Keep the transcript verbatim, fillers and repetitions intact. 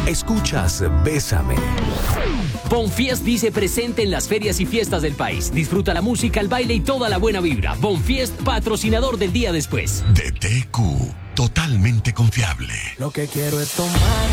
Escuchas Bésame. Bonfiest dice presente en las ferias y fiestas del país. Disfruta la música, el baile y toda la buena vibra. Bonfiest, patrocinador del día después. D T Q, totalmente confiable. Lo que quiero es tomar